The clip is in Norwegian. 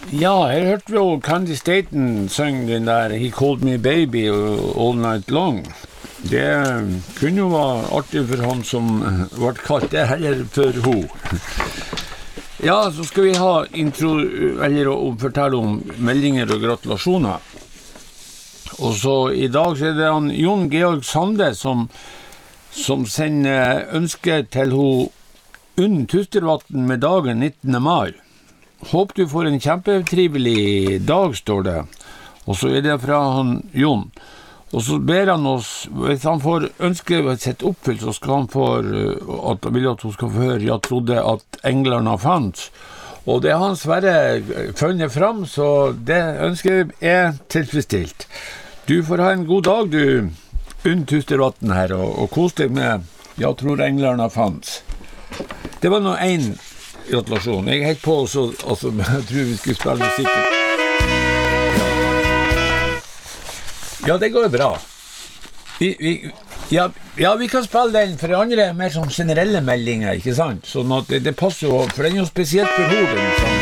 Ja, her hørte vi jo Candy Staten synge den der He Called Me Baby All Night Long. Det kunne jo være artig for han som ble kalt det, eller for hun. Ja, så skal vi ha eller fortelle om meldinger og gratulasjoner. Og så i dag så det han Jon Georg Sande som sender ønske til hun Unn Tustervatn med dagen 19. mai. Håper du får en kjempetrivelig dag, står det. Og så det fra han Jon. Og så ber han oss, hvis han får ønske sitt oppfylt, så skal han vil at hun skal få høre Jeg trodde at englerne fanns. Og det har han Sverre funnet fram, så det ønsket tilfredsstilt. Du får ha en god dag, du Unn Tustervatn her, og kos deg med Jeg tror englerne fanns. Det var nå en gratulasjon. Jeg helt på, så jeg tror vi skulle spille musikken. Ja, det går bra. Vi kan spille den, for det andre mer sånn generelle meldinger, ikke sant? Sånn at det passer jo, for den er jo spesielt for hodet, sånn.